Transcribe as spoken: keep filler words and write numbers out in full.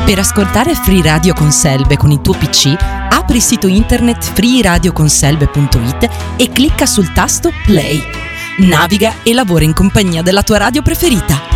Per ascoltare Free Radio Conselve con il tuo P C, apri il sito internet free radio conselve punto it e clicca sul tasto Play. Naviga e lavora in compagnia della tua radio preferita.